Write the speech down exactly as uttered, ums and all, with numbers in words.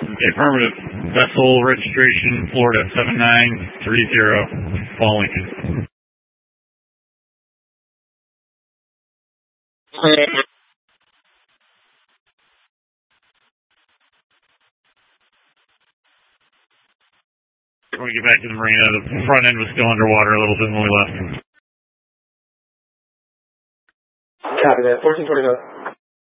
Affirmative. Vessel registration, Florida seven nine three zero, Paul Lincoln. When we get back to the marina, the front end was still underwater a little bit when we left. Copy that. fourteen twenty-five.